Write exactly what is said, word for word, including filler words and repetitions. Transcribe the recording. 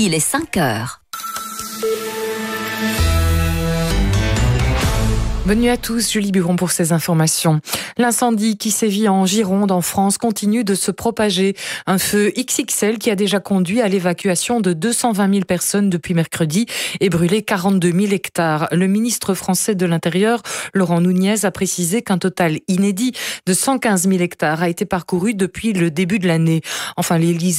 Il est cinq heures. Bonne nuit à tous, Julie Buron pour ces informations. L'incendie qui sévit en Gironde, en France, continue de se propager. Un feu X X L qui a déjà conduit à l'évacuation de deux cent vingt mille personnes depuis mercredi et brûlé quarante-deux mille hectares. Le ministre français de l'Intérieur, Laurent Nunez, a précisé qu'un total inédit de cent quinze mille hectares a été parcouru depuis le début de l'année. Enfin, l'Élysée